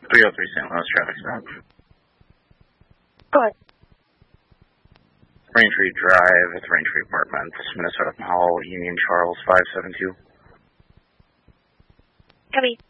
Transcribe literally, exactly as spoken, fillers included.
three oh three Saint Louis, traffic stop. Go ahead. Raintree Drive at the Raintree Apartments, Minnesota Mall, Union Charles, five seven two. Copy.